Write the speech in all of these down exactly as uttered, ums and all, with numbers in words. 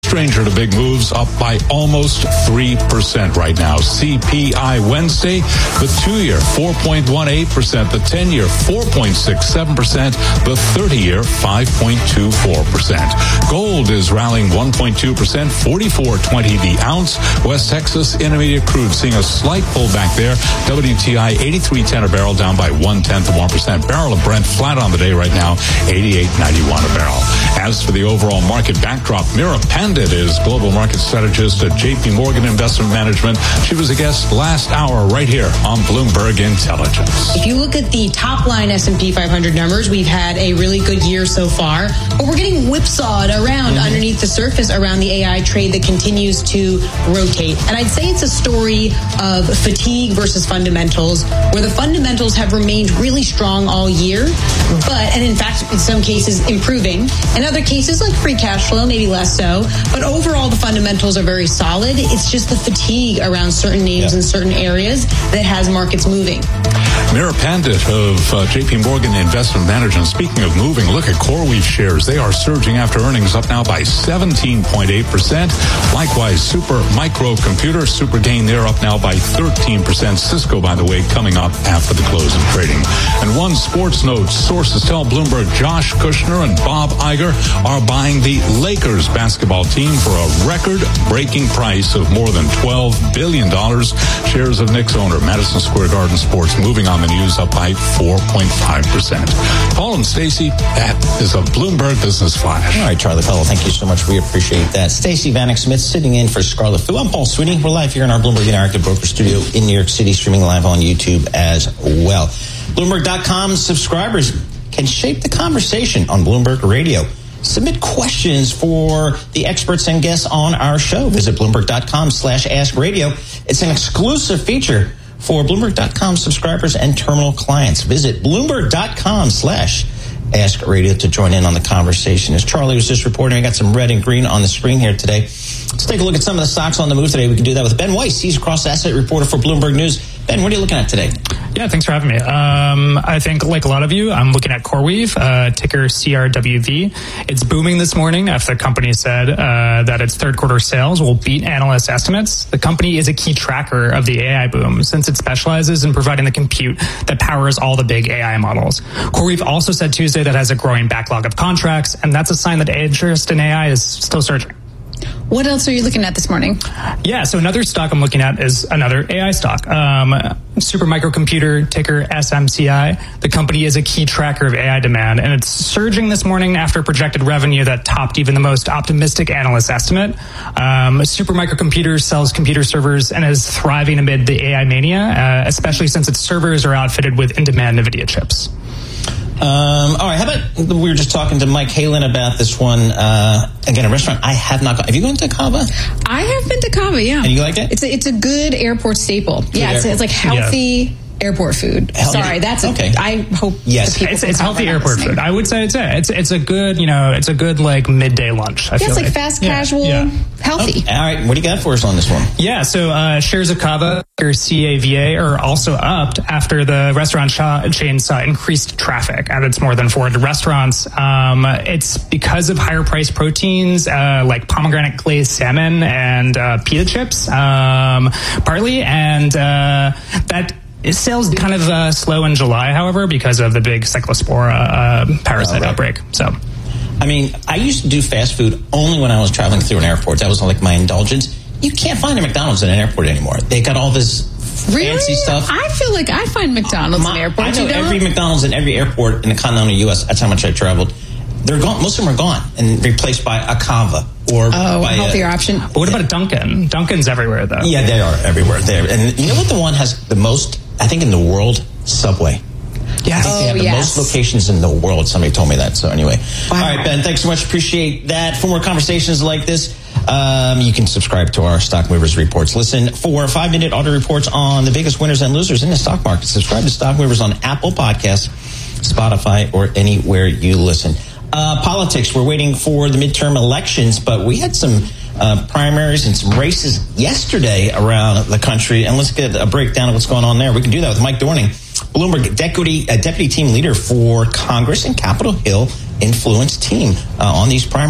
stranger to big moves, up by almost three percent right now. C P I Wednesday, the two-year four point one eight percent, the ten-year four point six seven percent, the thirty-year five point two four percent. Gold is rallying one point two percent, forty-four twenty the ounce. West Texas Intermediate crude seeing a slight pullback there. W T I eighty-three ten a barrel, down by one-tenth of one percent. Barrel of Brent flat on the day right now, eighty-eight ninety-one a barrel. As for the overall market backdrop, Mira Pandit is global market strategist at J P Morgan Investment Management. She was a guest last hour right here on Bloomberg Intelligence. If you look at the top line S and P five hundred numbers, we've had a really good year so far, but we're getting whipsawed around mm-hmm. underneath the surface around the A I trade that continues to rotate. And I'd say it's a story of fatigue versus fundamentals, where the fundamentals have remained really strong all year, but, and in fact, in some cases improving. In other cases, like free cash flow, maybe less so. But overall, the fundamentals are very solid. It's just the fatigue around certain names yeah. in certain areas that has markets moving. Mira Pandit of uh, J P Morgan Investment Management. Speaking of moving, look at CoreWeave shares. They are surging after earnings, up now by seventeen point eight percent. Likewise, Super Micro Computer, super gain there, up now by thirteen percent. Cisco, by the way, coming up after the close of trading. And one sports note, sources tell Bloomberg Josh Kushner and Bob Iger are buying the Lakers basketball team for a record-breaking price of more than twelve billion dollars. Shares of Knicks owner Madison Square Garden Sports moving on the news, up by four point five percent. Paul and Stacey, that is a Bloomberg Business Flash. All right, Charlie Pello, thank you so much. We appreciate that. Stacey Vanek Smith sitting in for Scarlett Fu. I'm Paul Sweeney. We're live here in our Bloomberg Interactive Broker Studio in New York City, streaming live on YouTube as well. Bloomberg dot com subscribers can shape the conversation on Bloomberg Radio. Submit questions for the experts and guests on our show. Visit Bloomberg dot com slash ask radio. It's an exclusive feature for Bloomberg dot com subscribers and terminal clients. Visit Bloomberg dot com slash ask radio to join in on the conversation. As Charlie was just reporting, I got some red and green on the screen here today. Let's take a look at some of the stocks on the move today. We can do that with Ben Weiss. He's cross-asset reporter for Bloomberg News. Ben, what are you looking at today? Yeah, thanks for having me. Um, I think, like a lot of you, I'm looking at CoreWeave, uh, ticker C R W V. It's booming this morning after the company said uh, that its third quarter sales will beat analyst estimates. The company is a key tracker of the A I boom since it specializes in providing the compute that powers all the big A I models. CoreWeave also said Tuesday that it has a growing backlog of contracts, and that's a sign that interest in A I is still surging. What else are you looking at this morning? Yeah, so another stock I'm looking at is another A I stock. Um, Super Microcomputer, ticker S M C I. The company is a key tracker of A I demand, and it's surging this morning after projected revenue that topped even the most optimistic analyst estimate. Um, Super Microcomputer sells computer servers and is thriving amid the A I mania, uh, especially since its servers are outfitted with in-demand NVIDIA chips. Um, all right, how about, we were just talking to Mike Halen about this one, uh, again, a restaurant I have not gone. Have you gone to Cava? I have been to Cava, yeah. And you like it? It's a, it's a good airport staple. Good yeah, it's, it's like healthy yeah. airport food. Healthy. Sorry, that's a, okay. I hope yes. the people It's, it's healthy airport food. I would say it's a, it's, it's a good, you know, it's a good, like, midday lunch, I yeah, feel it's like. like fast, yeah. casual, yeah. healthy. Okay. All right, what do you got for us on this one? Yeah, so uh, shares of Cava, or C A V A, are also upped after the restaurant sh- chain saw increased traffic at its more than four hundred restaurants. Um, it's because of higher priced proteins uh, like pomegranate glazed salmon and uh, pita chips, um, partly, and uh, that sales kind of uh, slow in July, however, because of the big Cyclospora uh, parasite oh, right. outbreak. So. I mean, I used to do fast food only when I was traveling through an airport. That was like my indulgence. You can't find a McDonald's in an airport anymore. They got all this really? fancy stuff. I feel like I find McDonald's my, in airports. I know you every McDonald's in every airport in the continental U S. That's how much I traveled. They're gone. Most of them are gone and replaced by a Cava or oh, by a healthier a, option. But what about a Dunkin'? Dunkin's everywhere, though. Yeah, they are everywhere. There, and you know what? The one has the most, I think, in the world. Subway. Yes. I think oh, they have the yes. most locations in the world. Somebody told me that. So anyway, wow. All right, Ben. Thanks so much. Appreciate that. For more conversations like this, um, you can subscribe to our Stock Movers reports. Listen for five-minute auto reports on the biggest winners and losers in the stock market. Subscribe to Stock Movers on Apple Podcasts, Spotify, or anywhere you listen. Uh, politics. We're waiting for the midterm elections, but we had some uh, primaries and some races yesterday around the country. And let's get a breakdown of what's going on there. We can do that with Mike Dorning, Bloomberg deputy, uh, deputy team leader for Congress and Capitol Hill influence team uh, on these primaries.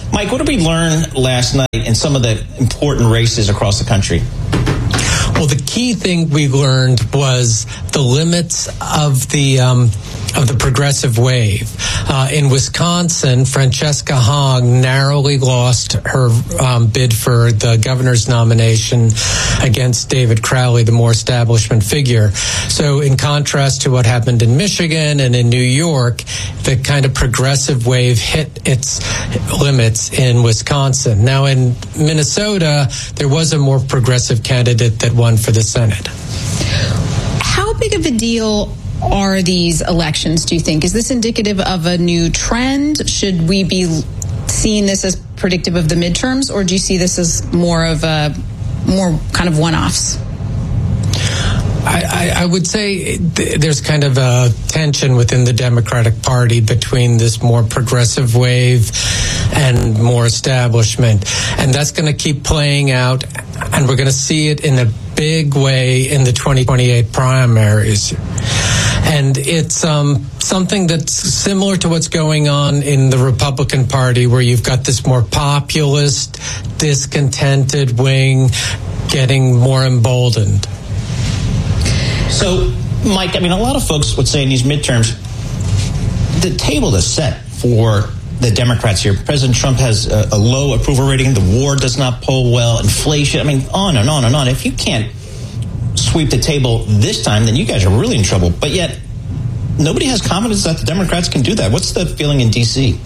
Mike, what did we learn last night in some of the important races across the country? Well, the key thing we learned was the limits of the um, of the progressive wave. Uh, in Wisconsin, Francesca Hogg narrowly lost her um, bid for the governor's nomination against David Crowley, the more establishment figure. So in contrast to what happened in Michigan and in New York, the kind of progressive wave hit its limits in Wisconsin. Now in Minnesota, there was a more progressive candidate that won for the Senate. How big of a deal are these elections, do you think? Is this indicative of a new trend? Should we be seeing this as predictive of the midterms, or do you see this as more of a more kind of one-offs? I, I would say there's kind of a tension within the Democratic Party between this more progressive wave and more establishment. And that's going to keep playing out, and we're going to see it in a big way in the twenty twenty-eight primaries. And it's um, something that's similar to what's going on in the Republican Party, where you've got this more populist, discontented wing getting more emboldened. So, Mike, I mean, a lot of folks would say in these midterms, the table is set for the Democrats here. President Trump has a, a low approval rating. The war does not poll well. Inflation, I mean, on and on and on. If you can't sweep the table this time, then you guys are really in trouble. But yet, nobody has confidence that the Democrats can do that. What's the feeling in D C?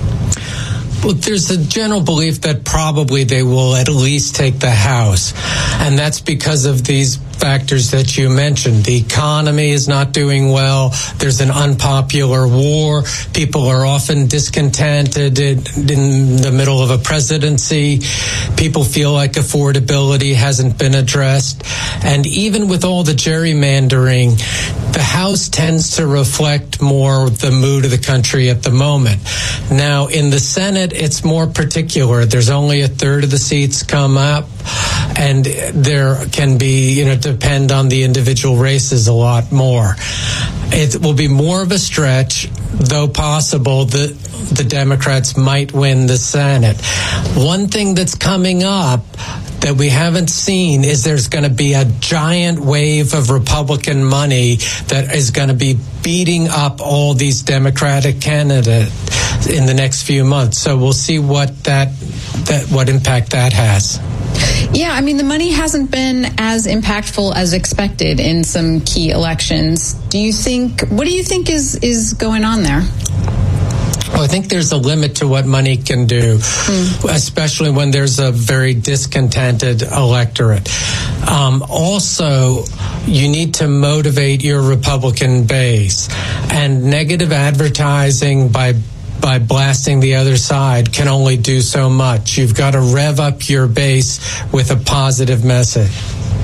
Well, there's a general belief that probably they will at least take the House. And that's because of these factors that you mentioned. The economy is not doing well. There's an unpopular war. People are often discontented in, in the middle of a presidency. People feel like affordability hasn't been addressed. And even with all the gerrymandering, the House tends to reflect more the mood of the country at the moment. Now, in the Senate, it's more particular. There's only a third of the seats come up, and there can be, you know, depend on the individual races a lot more. It will be more of a stretch, though possible that the Democrats might win the Senate. One thing that's coming up that we haven't seen is there's going to be a giant wave of Republican money that is going to be beating up all these Democratic candidates in the next few months. So we'll see what that, that what impact that has. Yeah, I mean, the money hasn't been as impactful as expected in some key elections. Do you think, what do you think is, is going on there? Well, I think there's a limit to what money can do, mm. especially when there's a very discontented electorate. Um, also, you need to motivate your Republican base, and negative advertising by by blasting the other side can only do so much. You've got to rev up your base with a positive message.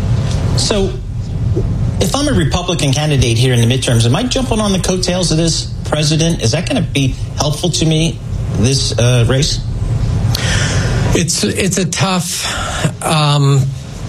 So, if I'm a Republican candidate here in the midterms, am I jumping on the coattails of this president? Is that going to be helpful to me, this uh, race? It's it's a tough um,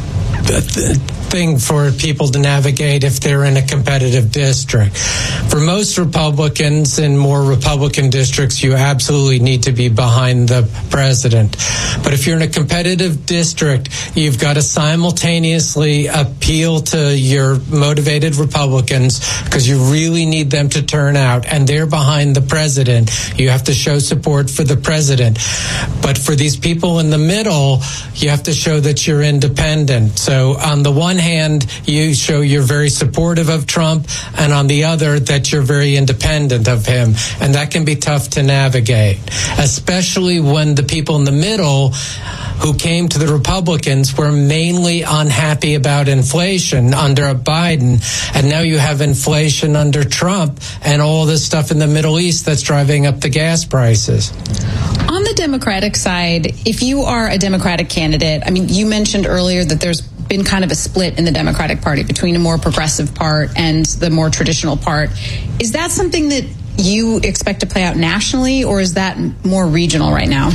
thing for people to navigate if they're in a competitive district. For most Republicans in more Republican districts, you absolutely need to be behind the president. But if you're in a competitive district, you've got to simultaneously appeal to your motivated Republicans, because you really need them to turn out, and they're behind the president. You have to show support for the president. But for these people in the middle, you have to show that you're independent. So on the one hand, you show you're very supportive of Trump, and on the other, that you're very independent of him. And that can be tough to navigate, especially when the people in the middle who came to the Republicans were mainly unhappy about inflation under Biden, and now you have inflation under Trump and all this stuff in the Middle East that's driving up the gas prices. On the Democratic side, if you are a Democratic candidate, I mean, you mentioned earlier that there's been kind of a split in the Democratic Party between a more progressive part and the more traditional part. Is that something that you expect to play out nationally, or is that more regional right now?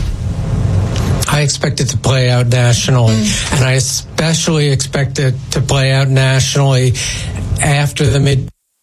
I expect it to play out nationally, mm. and I especially expect it to play out nationally after the mid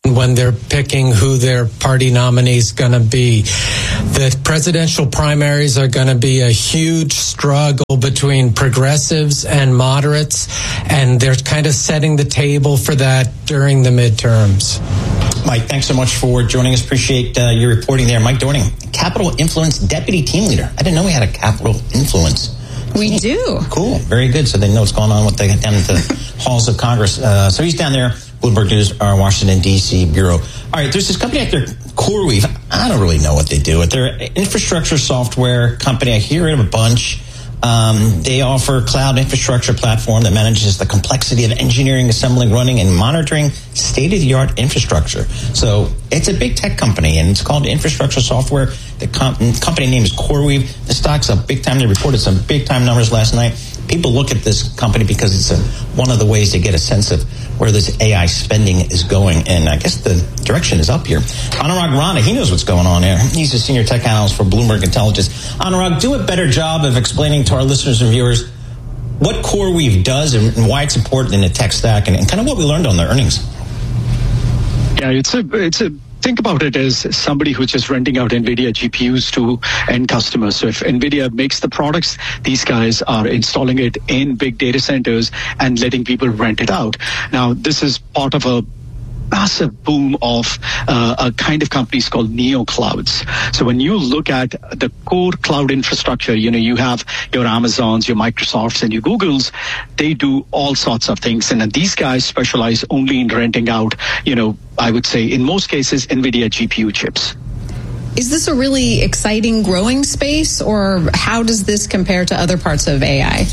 when they're picking who their party nominee is going to be. The presidential primaries are going to be a huge struggle between progressives and moderates, and they're kind of setting the table for that during the midterms. Mike, thanks so much for joining us. Appreciate uh, your reporting there. Mike Dorning, Capitol Influence Deputy Team Leader. I didn't know we had a Capitol Influence. We do. Cool. Very good. So they know what's going on with the, down at the halls of Congress. Uh, so he's down there. Bloomberg News, our Washington, D C bureau. All right, there's this company out there, CoreWeave. I don't really know what they do. They're an infrastructure software company. I hear it a bunch. Um, they offer a cloud infrastructure platform that manages the complexity of engineering, assembling, running, and monitoring state-of-the-art infrastructure. So it's a big tech company, and it's called Infrastructure Software. The com- company name is CoreWeave. The stock's up big time. They reported some big-time numbers last night. People look at this company because it's a, one of the ways to get a sense of where this A I spending is going. And I guess the direction is up here. Anurag Rana, he knows what's going on there. He's a senior tech analyst for Bloomberg Intelligence. Anurag, do a better job of explaining to our listeners and viewers what CoreWeave does and why it's important in the tech stack, and, and kind of what we learned on the earnings. Yeah, it's a, it's a, think about it as somebody who's just renting out NVIDIA G P Us to end customers. So if NVIDIA makes the products, these guys are installing it in big data centers and letting people rent it out. Now, this is part of a massive boom of uh, a kind of companies called neo clouds. So when you look at the core cloud infrastructure, you know, you have your Amazons, your Microsofts, and your Googles. They do all sorts of things. And then these guys specialize only in renting out, you know, I would say in most cases, NVIDIA G P U chips. Is this a really exciting growing space, or how does this compare to other parts of A I?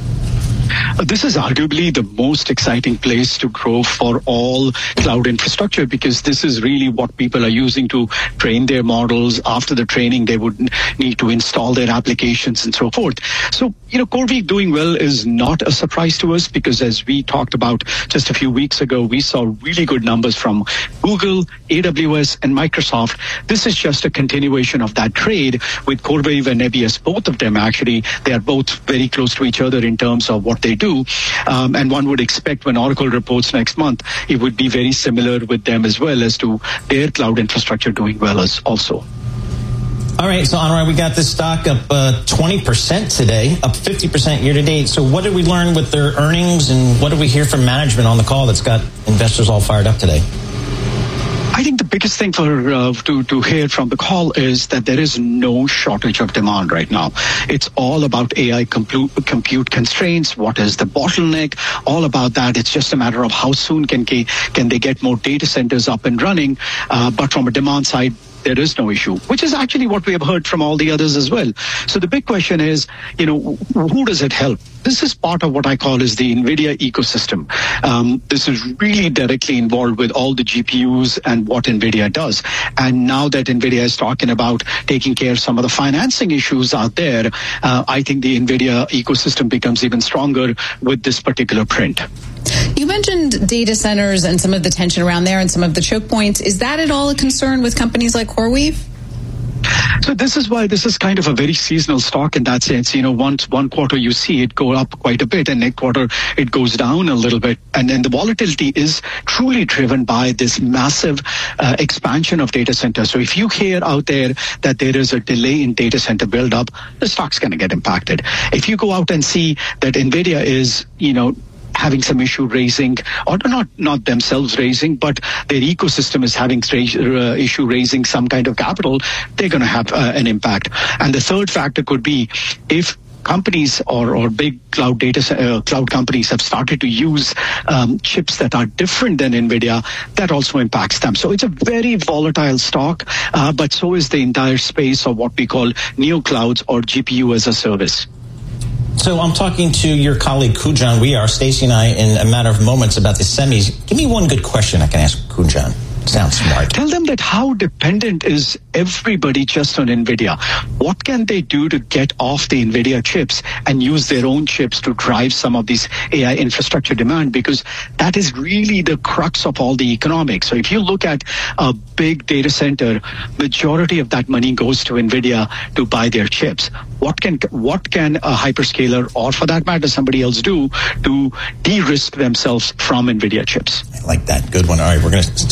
This is arguably the most exciting place to grow for all cloud infrastructure, because this is really what people are using to train their models. After the training, they would need to install their applications and so forth. So, you know, CoreWeave doing well is not a surprise to us, because as we talked about just a few weeks ago, we saw really good numbers from Google, A W S, and Microsoft. This is just a continuation of that trade with CoreWeave and Nebius. Both of them, actually, they are both very close to each other in terms of what they do. Um, and one would expect when Oracle reports next month, it would be very similar with them as well as to their cloud infrastructure doing well as also. All right, so Anurag, we got this stock up uh, twenty percent today, up fifty percent year to date. So what did we learn with their earnings, and what did we hear from management on the call that's got investors all fired up today? I think the biggest thing for uh, to to hear from the call is that there is no shortage of demand right now. It's all about A I compute, compute constraints. What is the bottleneck? All about that. It's just a matter of how soon can can they get more data centers up and running. Uh, but from a demand side, there is no issue, which is actually what we have heard from all the others as well. So the big question is, you know, who does it help? This is part of what I call is the NVIDIA ecosystem. Um, this is really directly involved with all the G P Us and what NVIDIA does. And now that NVIDIA is talking about taking care of some of the financing issues out there, uh, I think the NVIDIA ecosystem becomes even stronger with this particular print. You mentioned data centers and some of the tension around there and some of the choke points. Is that at all a concern with companies like CoreWeave? So this is why this is kind of a very seasonal stock in that sense. You know, once one quarter you see it go up quite a bit, and next quarter it goes down a little bit. And then the volatility is truly driven by this massive uh, expansion of data centers. So if you hear out there that there is a delay in data center buildup, the stock's going to get impacted. If you go out and see that NVIDIA is, you know, having some issue raising, or not not themselves raising, but their ecosystem is having uh, issue raising some kind of capital, they're going to have uh, an impact. And the third factor could be if companies or, or big cloud data uh, cloud companies have started to use um, chips that are different than NVIDIA, that also impacts them. So it's a very volatile stock, uh, but so is the entire space of what we call neo clouds or G P U as a service. So I'm talking to your colleague Kujan. We are, Stacy and I, in a matter of moments about the semis. Give me one good question I can ask Kujan. Sounds smart. Tell them that how dependent is everybody just on NVIDIA? What can they do to get off the NVIDIA chips and use their own chips to drive some of this A I infrastructure demand? Because that is really the crux of all the economics. So if you look at a big data center, majority of that money goes to NVIDIA to buy their chips. What can what can a hyperscaler, or for that matter somebody else, do to de-risk themselves from NVIDIA chips? I like that. Good one. All right, we're going to stationary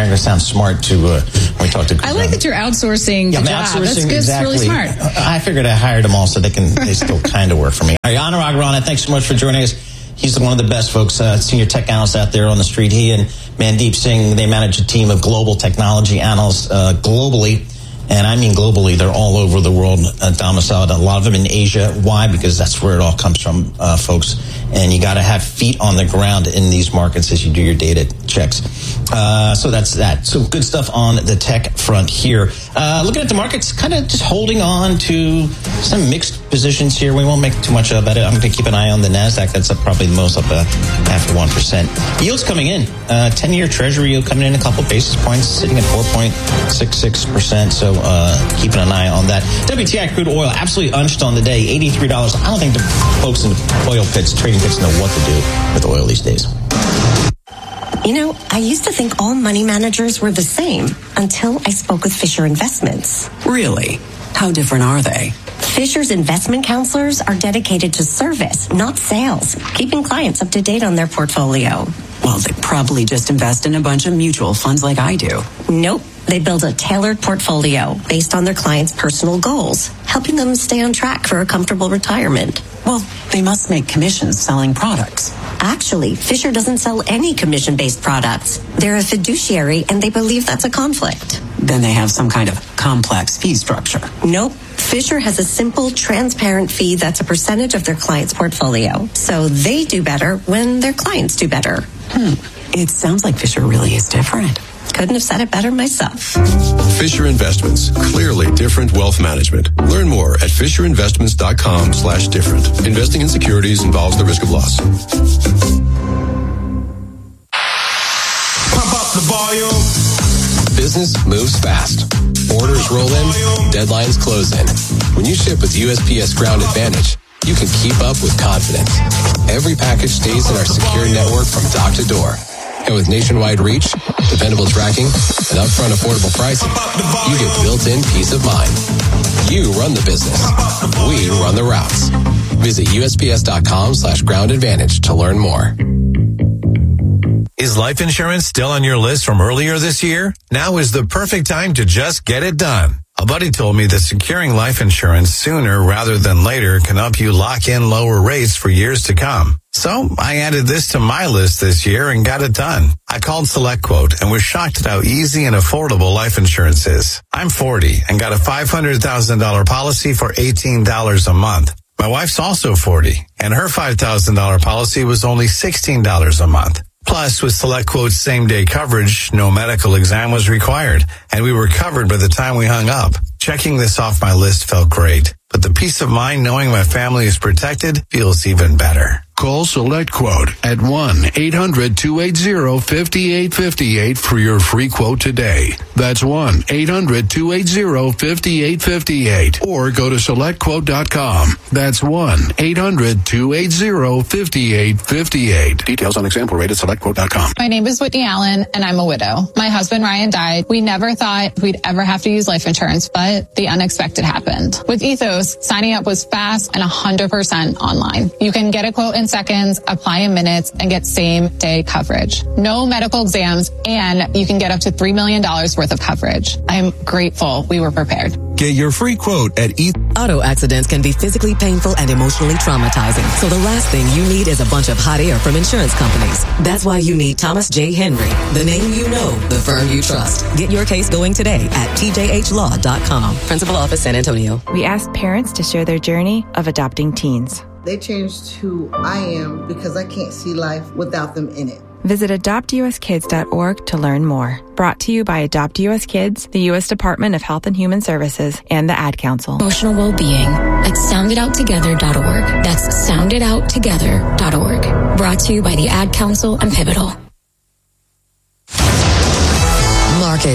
trying to sound smart to uh, when we talk to. I like that you're outsourcing yeah, the I'm job. outsourcing, That's good. exactly. It's really smart. I figured I hired them all so they can they still kind of work for me. All right, Anurag Rana, thanks so much for joining us. He's one of the best folks, uh, senior tech analyst out there on the street. He and Mandeep Singh, they manage a team of global technology analysts uh, globally. And I mean globally, they're all over the world uh, domiciled. A lot of them in Asia. Why? Because that's where it all comes from, uh, folks. And you got to have feet on the ground in these markets as you do your data checks. Uh, so that's that. So good stuff on the tech front here. Uh, looking at the markets, kind of just holding on to some mixed positions here. We won't make too much about it. I'm going to keep an eye on the NASDAQ. That's up probably the most, up uh, half of one percent. Yields coming in. Uh, ten-year Treasury yield coming in a couple basis points, sitting at four point six six percent. So uh, keeping an eye on that. W T I crude oil absolutely unched on the day, eighty-three dollars. I don't think the folks in the oil pits, trading pits, know what to do with oil these days. You know, I used to think all money managers were the same until I spoke with Fisher Investments. Really? How different are they? Fisher's investment counselors are dedicated to service, not sales, keeping clients up to date on their portfolio. Well, they probably just invest in a bunch of mutual funds like I do. Nope. They build a tailored portfolio based on their clients' personal goals, helping them stay on track for a comfortable retirement. Well, they must make commissions selling products. Actually, Fisher doesn't sell any commission-based products. They're a fiduciary, and they believe that's a conflict. Then they have some kind of complex fee structure. Nope. Fisher has a simple, transparent fee that's a percentage of their client's portfolio. So they do better when their clients do better. Hmm. It sounds like Fisher really is different. Couldn't have said it better myself. Fisher Investments. Clearly different wealth management. Learn more at fisherinvestments.com slash different. Investing in securities involves the risk of loss. Pump up the volume. Business moves fast. Orders roll in, deadlines close in. When you ship with U S P S Ground Advantage, you can keep up with confidence. Every package stays in our secure network from dock to door. And with nationwide reach, dependable tracking, and upfront affordable pricing, you get built-in peace of mind. You run the business. We run the routes. Visit USPS.com slash ground advantage to learn more. Is life insurance still on your list from earlier this year? Now is the perfect time to just get it done. A buddy told me that securing life insurance sooner rather than later can help you lock in lower rates for years to come. So I added this to my list this year and got it done. I called SelectQuote and was shocked at how easy and affordable life insurance is. I'm forty and got a five hundred thousand dollars policy for eighteen dollars a month. My wife's also forty and her five thousand dollars policy was only sixteen dollars a month. Plus, with SelectQuote's same-day coverage, no medical exam was required, and we were covered by the time we hung up. Checking this off my list felt great, but the peace of mind knowing my family is protected feels even better. Call SelectQuote at one eight hundred two eight zero five eight five eight for your free quote today. That's one eight hundred two eight zero five eight five eight. Or go to select quote dot com. That's one eight hundred two eight zero five eight five eight. Details on example rate at select quote dot com. My name is Whitney Allen, and I'm a widow. My husband, Ryan, died. We never thought we'd ever have to use life insurance, but the unexpected happened. With Ethos, signing up was fast and one hundred percent online. You can get a quote in seconds, apply in minutes, and get same-day coverage. No medical exams, and you can get up to three million dollars worth of coverage. I'm grateful we were prepared. Get your free quote at Ethos. Auto accidents can be physically painful and emotionally traumatizing. So the last thing you need is a bunch of hot air from insurance companies. That's why you need Thomas J. Henry, the name you know, the firm you trust. Get your case going today at T J H law dot com. Principal Office, San Antonio. We asked parents to share their journey of adopting teens. They changed who I am because I can't see life without them in it. Visit adopt u s kids dot org to learn more. Brought to you by Adopt U S Kids, the U S Department of Health and Human Services, and the Ad Council. Emotional well-being at sound it out together dot org. That's sound it out together dot org. Brought to you by the Ad Council and Pivotal. Markets headed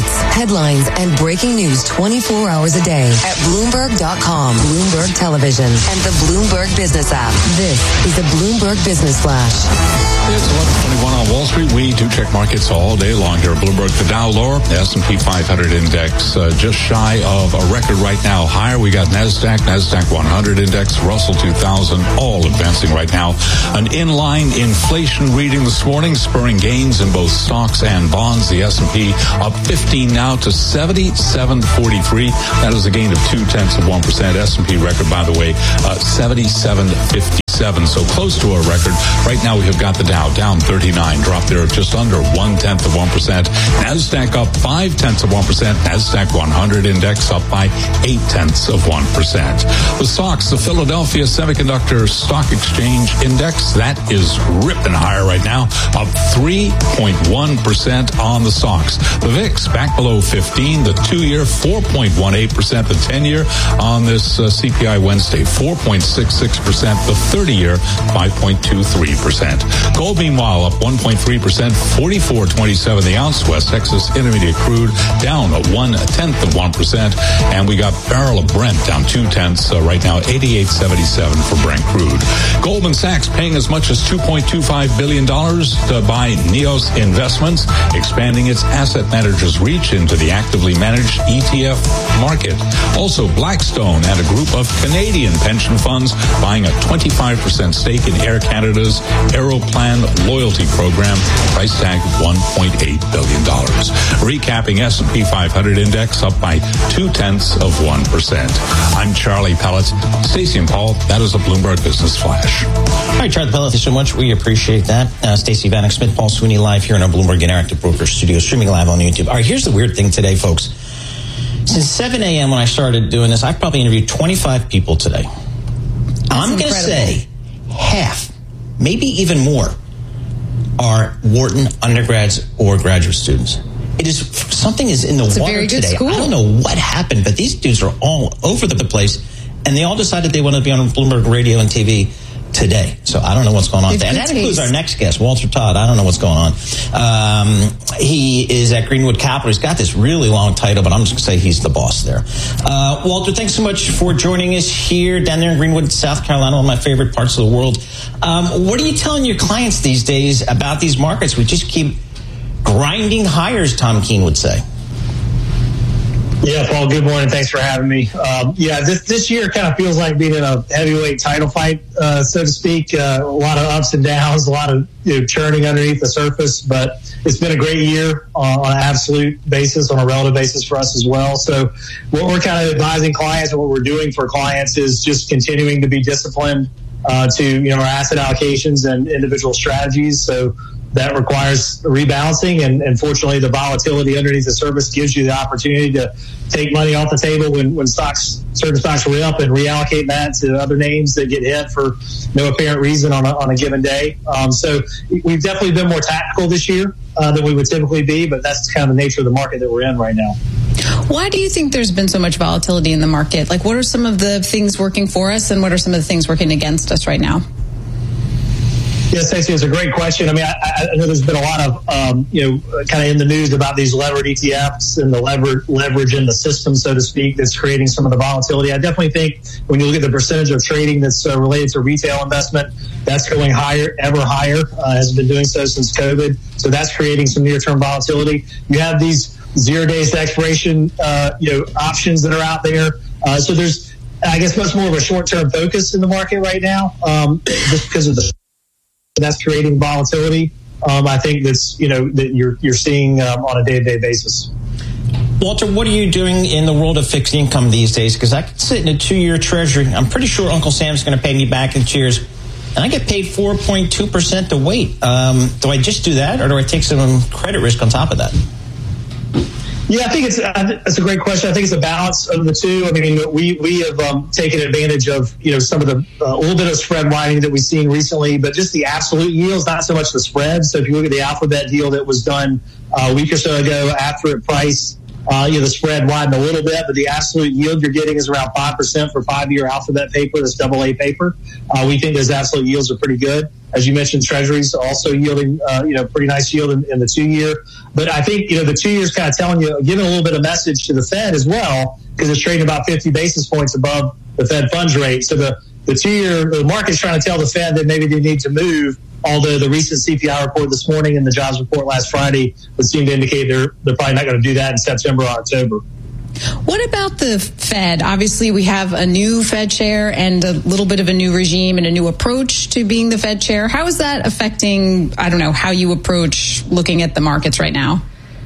headlines and breaking news twenty-four hours a day at Bloomberg dot com, Bloomberg Television, and the Bloomberg Business app. This is the Bloomberg Business Flash. It's eleven twenty-one on Wall Street. We do check markets all day long here at Bloomberg. The Dow lower, the S and P five hundred index uh, just shy of a record right now. Higher, we got NASDAQ, NASDAQ one hundred index, Russell two thousand, all advancing right now. An inline inflation reading this morning, spurring gains in both stocks and bonds. The S and P up fifteen now to seventy-seven forty-three. That is a gain of two-tenths of one percent. S and P record, by the way, uh, seventy-seven fifty-seven, so close to a record. Right now we have got the Dow down thirty-nine, drop there of just under one-tenth of one percent. NASDAQ up five-tenths of one percent. NASDAQ one hundred index up by eight-tenths of one percent. The stocks, the Philadelphia Semiconductor Stock Exchange Index, that is ripping higher right now, up three point one percent on the stocks. The V I X back below fifteen, the two-year four point one eight percent, the ten-year on this uh, C P I Wednesday four point six six percent, the thirty-year five point two three percent. Gold, meanwhile, up one point three percent, forty-four twenty-seven the ounce. West Texas Intermediate crude down a one-tenth of one percent, and we got barrel of Brent down two-tenths uh, right now, eighty-eight seventy-seven for Brent crude. Goldman Sachs paying as much as two point two five billion dollars to buy Neos Investments, expanding its asset managers' reach into the actively managed E T F market. Also, Blackstone and a group of Canadian pension funds buying a twenty-five percent stake in Air Canada's Aeroplan loyalty program, price tag one point eight billion dollars. Recapping S and P five hundred index up by two-tenths of one percent. I'm Charlie Pellet. Stacey and Paul, that is a Bloomberg Business Flash. All right, Charlie Pellet, thank you so much. We appreciate that. Uh, Stacey Vanek Smith, Paul Sweeney live here in our Bloomberg Interactive Brokers studio, streaming live on YouTube. All right, here's the weird thing today, folks. Since seven a.m. when I started doing this, I've probably interviewed twenty-five people today. That's I'm going to say half, maybe even more, are Wharton undergrads or graduate students. It is something is in the it's water a very good today. School. I don't know what happened, but these dudes are all over the place, and they all decided they wanted to be on Bloomberg Radio and T V today. So I don't know what's going on there. And that includes our next guest, Walter Todd. I don't know what's going on. Um, he is at Greenwood Capital. He's got this really long title, but I'm just going to say he's the boss there. Uh, Walter, thanks so much for joining us here down there in Greenwood, South Carolina, one of my favorite parts of the world. Um, what are you telling your clients these days about these markets? We just keep grinding higher, as Tom Keene would say. Yeah, Paul, good morning. Thanks for having me. Um, yeah, this this year kind of feels like being in a heavyweight title fight, uh, so to speak. Uh, a lot of ups and downs, a lot of you know, churning underneath the surface, but it's been a great year uh, on an absolute basis, on a relative basis for us as well. So what we're kind of advising clients and what we're doing for clients is just continuing to be disciplined uh, to you know our asset allocations and individual strategies. So that requires rebalancing, and, and fortunately the volatility underneath the surface gives you the opportunity to take money off the table when, when stocks, certain stocks are up, and reallocate that to other names that get hit for no apparent reason on a, on a given day. Um, so we've definitely been more tactical this year uh, than we would typically be, but that's kind of the nature of the market that we're in right now. Why do you think there's been so much volatility in the market? Like, what are some of the things working for us, and what are some of the things working against us right now? Yes, Stacey, it's a great question. I mean, I, I know there's been a lot of, um, you know, kind of in the news about these levered E T Fs and the lever, leverage in the system, so to speak, that's creating some of the volatility. I definitely think when you look at the percentage of trading that's uh, related to retail investment, that's going higher, ever higher, uh, has been doing so since COVID. So that's creating some near-term volatility. You have these zero days to expiration, uh, you know, options that are out there. Uh, so there's, I guess, much more of a short-term focus in the market right now, um, just because of the that's creating volatility. Um, I think that's, you know, that you're you're seeing um, on a day-to-day basis. Walter, what are you doing in the world of fixed income these days? Because I could sit in a two-year treasury. I'm pretty sure Uncle Sam's going to pay me back in cheers, and I get paid four point two percent to wait. Um, do I just do that, or do I take some credit risk on top of that? Yeah, I think it's that's a great question. I think it's a balance of the two. I mean, we we have um, taken advantage of you know some of the uh, a little bit of spread widening that we've seen recently, but just the absolute yields, not so much the spread. So if you look at the Alphabet deal that was done uh, a week or so ago after it priced uh, you know, the spread widened a little bit, but the absolute yield you're getting is around five percent for five-year Alphabet paper, this double A paper. Uh, we think those absolute yields are pretty good. As you mentioned, Treasuries also yielding, uh, you know, pretty nice yield in, in the two-year. But I think, you know, the two-year is kind of telling you, giving a little bit of message to the Fed as well, because it's trading about fifty basis points above the Fed funds rate. So the, the two-year, the market's trying to tell the Fed that maybe they need to move, although the recent C P I report this morning and the jobs report last Friday would seem to indicate they're, they're probably not going to do that in September or October. What about the Fed? Obviously, we have a new Fed chair and a little bit of a new regime and a new approach to being the Fed chair. How is that affecting, I don't know, how you approach looking at the markets right now?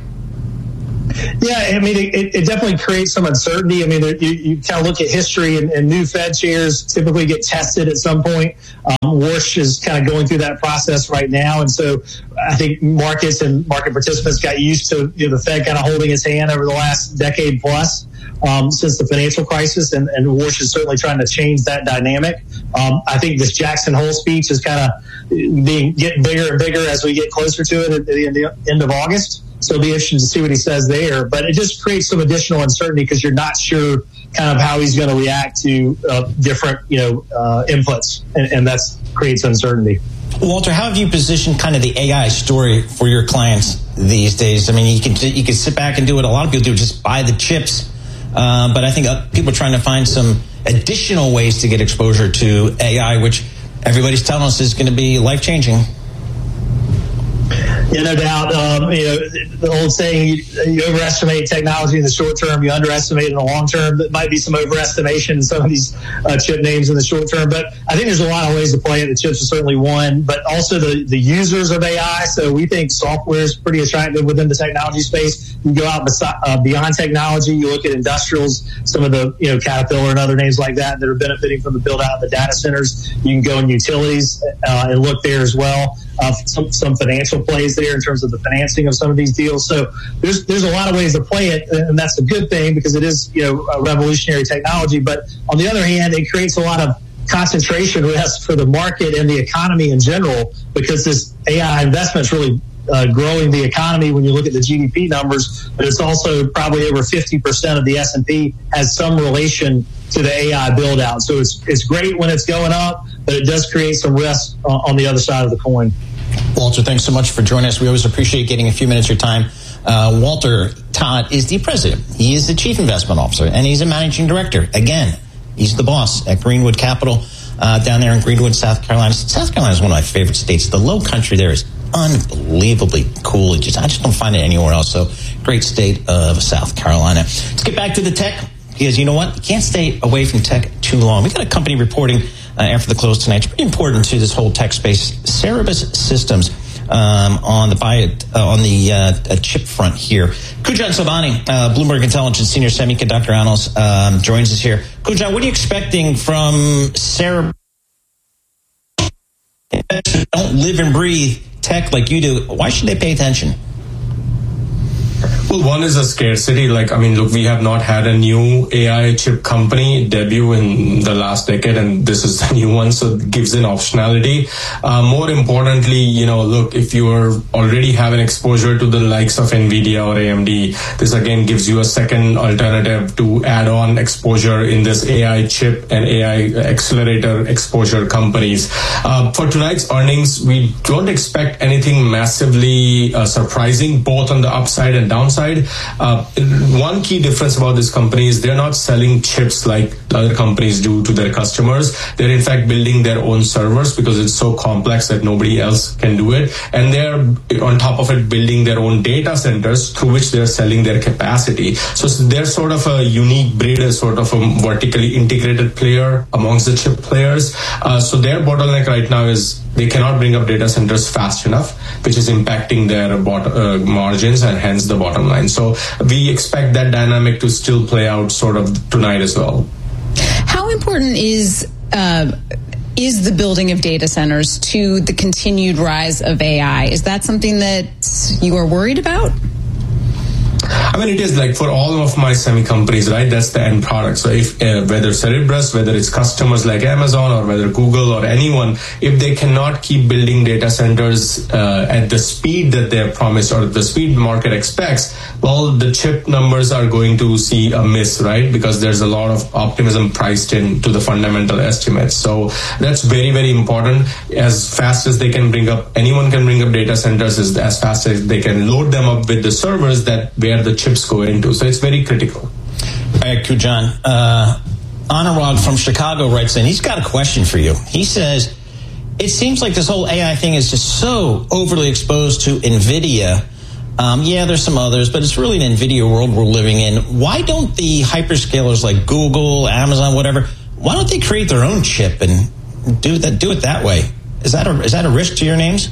Yeah, I mean, it, it definitely creates some uncertainty. I mean, you, you kind of look at history, and, and new Fed chairs typically get tested at some point. Um, Warsh is kind of going through that process right now, and so I think markets and market participants got used to, you know, the Fed kind of holding its hand over the last decade plus um, since the financial crisis, and, and Warsh is certainly trying to change that dynamic. Um, I think this Jackson Hole speech is kind of being getting bigger and bigger as we get closer to it at the end, end of August. So it'll be interesting to see what he says there. But it just creates some additional uncertainty because you're not sure kind of how he's going to react to uh, different, you know, uh, inputs. And, and that creates uncertainty. Walter, how have you positioned kind of the A I story for your clients these days? I mean, you can you can sit back and do what a lot of people do, just buy the chips. Uh, but I think uh, people are trying to find some additional ways to get exposure to A I, which everybody's telling us is going to be life-changing. Yeah, no doubt. Um, you know, the old saying, you, you overestimate technology in the short term, you underestimate in the long term. There might be some overestimation in some of these uh, chip names in the short term, but I think there's a lot of ways to play it. The chips are certainly one, but also the, the users of A I. So we think software is pretty attractive within the technology space. You go out beside, uh, beyond technology, you look at industrials, some of the, you know, Caterpillar and other names like that that are benefiting from the build out of the data centers. You can go in utilities uh, and look there as well. Uh, some, some financial plays there in terms of the financing of some of these deals. So there's there's a lot of ways to play it, and that's a good thing because it is, you know, a revolutionary technology. But on the other hand, it creates a lot of concentration risk for the market and the economy in general because this A I investment is really uh, growing the economy when you look at the G D P numbers. But it's also probably over fifty percent of the S and P has some relation to the A I build out. So it's it's great when it's going up, but it does create some risk uh, on the other side of the coin. Walter, thanks so much for joining us. We always appreciate getting a few minutes of your time. Uh, Walter Todd is the president. He is the chief investment officer, and he's a managing director. Again, he's the boss at Greenwood Capital uh, down there in Greenwood, South Carolina. South Carolina is one of my favorite states. The low country there is unbelievably cool. It just, I just don't find it anywhere else. So great state of South Carolina. Let's get back to the tech, because you know what? You can't stay away from tech too long. We got a company reporting uh, after the close tonight. It's pretty important to this whole tech space. Cerebras Systems um, on the bio, uh, on the uh, chip front here. Kujan Sobhani, uh, Bloomberg Intelligence senior semiconductor analyst, um, joins us here. Kujan, what are you expecting from Cerebras? Don't live and breathe tech like you do. Why should they pay attention? Well, one is a scarcity. Like, I mean, look, we have not had a new A I chip company debut in the last decade, and this is the new one, so it gives an optionality. Uh, more importantly, you know, look, if you are already have an exposure to the likes of NVIDIA or A M D, this again gives you a second alternative to add on exposure in this A I chip and A I accelerator exposure companies. Uh, for tonight's earnings, we don't expect anything massively uh, surprising, both on the upside and downside. Uh, one key difference about this company is they're not selling chips like other companies do to their customers. They're in fact building their own servers because it's so complex that nobody else can do it. And they're on top of it building their own data centers through which they're selling their capacity. So they're sort of a unique breed, a sort of a vertically integrated player amongst the chip players. Uh, so their bottleneck right now is they cannot bring up data centers fast enough, which is impacting their bot- uh, margins and hence the bottom line. So we expect that dynamic to still play out sort of tonight as well. How important is uh, is the building of data centers to the continued rise of A I? Is that something that you are worried about? I mean, it is like for all of my semi companies, right? That's the end product. So if uh, whether Cerebrus, whether it's customers like Amazon or whether Google or anyone, if they cannot keep building data centers uh, at the speed that they're promised or the speed the market expects, well, the chip numbers are going to see a miss, right? Because there's a lot of optimism priced into the fundamental estimates. So that's very, very important. As fast as they can bring up, anyone can bring up data centers as, as fast as they can load them up with the servers that where the chips go into. So it's very critical. All right, Kunjan. Uh, Anurag from Chicago writes in, he's got a question for you. He says, it seems like this whole A I thing is just so overly exposed to NVIDIA. Um, yeah, there's some others, but it's really an NVIDIA world we're living in. Why don't the hyperscalers like Google, Amazon, whatever, why don't they create their own chip and do that? Do it that way? Is that a, is that a risk to your names?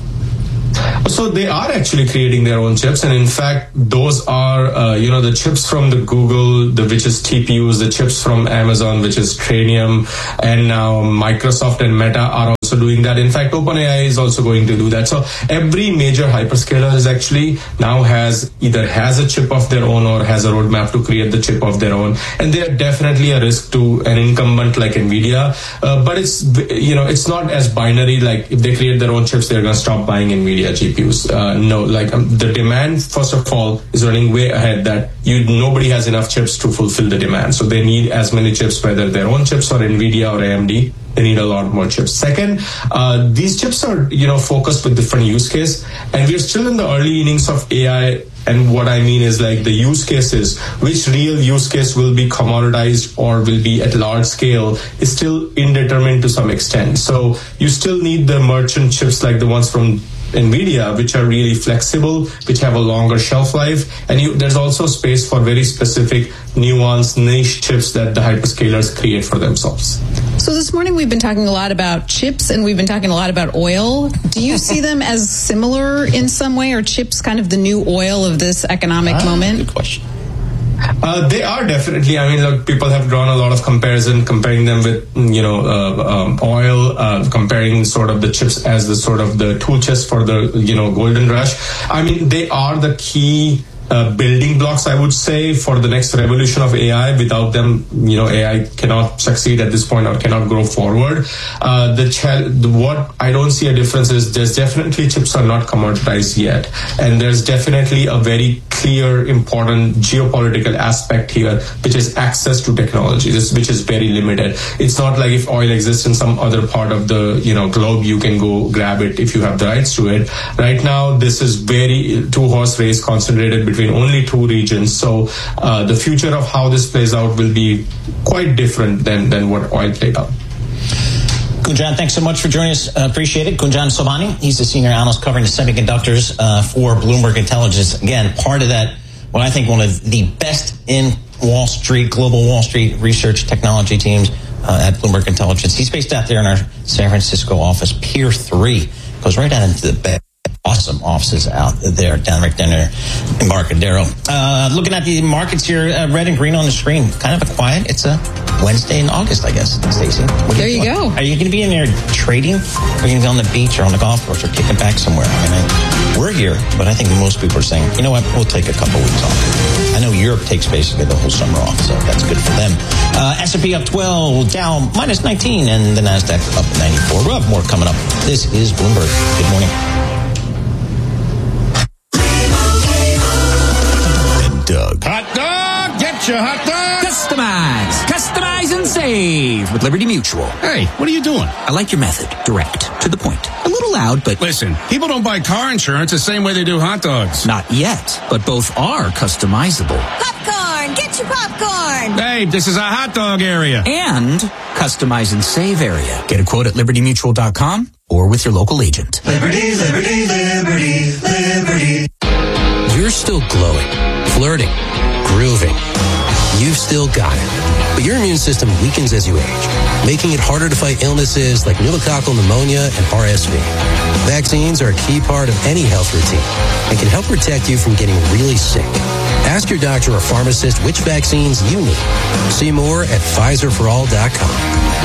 So they are actually creating their own chips, and in fact, those are uh, you know the chips from the Google, the which is T P Us, the chips from Amazon, which is Trainium, and now Microsoft and Meta are also doing that. In fact, OpenAI is also going to do that. So every major hyperscaler is actually now has either has a chip of their own or has a roadmap to create the chip of their own, and they are definitely a risk to an incumbent like NVIDIA. Uh, but it's you know it's not as binary. Like if they create their own chips, they're going to stop buying NVIDIA G P Us. Uh, no, like um, the demand, first of all, is running way ahead that you nobody has enough chips to fulfill the demand. So they need as many chips, whether their own chips or NVIDIA or A M D. They need a lot more chips. Second, uh, these chips are, you know, focused with different use case, and we're still in the early innings of A I. And what I mean is like the use cases, which real use case will be commoditized or will be at large scale is still indeterminate to some extent. So you still need the merchant chips like the ones from NVIDIA, which are really flexible, which have a longer shelf life. And you, there's also space for very specific, nuanced, niche chips that the hyperscalers create for themselves. So this morning we've been talking a lot about chips and we've been talking a lot about oil. Do you see them as similar in some way? Are chips kind of the new oil of this economic ah, moment? Good question. Uh, they are definitely. I mean, look, people have drawn a lot of comparison, comparing them with, you know, uh, um, oil, uh, comparing sort of the chips as the sort of the tool chest for the, you know, golden rush. I mean, they are the key Uh, building blocks, I would say, for the next revolution of A I. Without them, you know, A I cannot succeed at this point or cannot grow forward. Uh, the, ch- the what I don't see a difference is there's definitely chips are not commoditized yet, and there's definitely a very clear, important geopolitical aspect here, which is access to technology, which is very limited. It's not like if oil exists in some other part of the, you know, globe, you can go grab it if you have the rights to it. Right now, this is very two horse race concentrated between between only two regions. So uh, the future of how this plays out will be quite different than, than what oil played out. Kunjan, thanks so much for joining us. Uh, appreciate it. Kunjan Sobhani, he's the senior analyst covering the semiconductors uh, for Bloomberg Intelligence. Again, part of that, what I think one of the best in Wall Street, global Wall Street research technology teams uh, at Bloomberg Intelligence. He's based out there in our San Francisco office, Pier three. Goes right out into the bed. Awesome offices out there, down right down there in Embarcadero. Uh, looking at the markets here, uh, red and green on the screen. Kind of a quiet. It's a Wednesday in August, I guess, Stacey. There you, you go. Are you going to be in there trading? Or are you going to be on the beach or on the golf course or kicking back somewhere? I mean, I, we're here, but I think most people are saying, you know what, we'll take a couple weeks off. I know Europe takes basically the whole summer off, so that's good for them. Uh, S and P up twelve, Dow minus nineteen, and the NASDAQ up ninety-four. We'll have more coming up. This is Bloomberg. Good morning. Doug. Hot dog! Get your hot dog! Customize! Customize and save with Liberty Mutual. Hey, what are you doing? I like your method. Direct. To the point. A little loud, but... Listen, people don't buy car insurance the same way they do hot dogs. Not yet, but both are customizable. Popcorn! Get your popcorn! Hey, this is a hot dog area. And customize and save area. Get a quote at liberty mutual dot com or with your local agent. Liberty, liberty, liberty, liberty. You're still glowing, flirting, grooving. You've still got it. But your immune system weakens as you age, making it harder to fight illnesses like pneumococcal pneumonia and R S V. Vaccines are a key part of any health routine and can help protect you from getting really sick. Ask your doctor or pharmacist which vaccines you need. See more at Pfizer for all dot com.